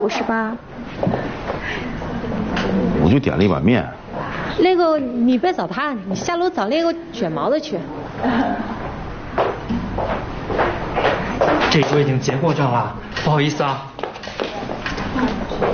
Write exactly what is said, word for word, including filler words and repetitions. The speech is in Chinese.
五十八。 我就点了一碗面。 那个你别找他，你下楼找那个卷毛的去。 这桌已经结过账了，不好意思啊。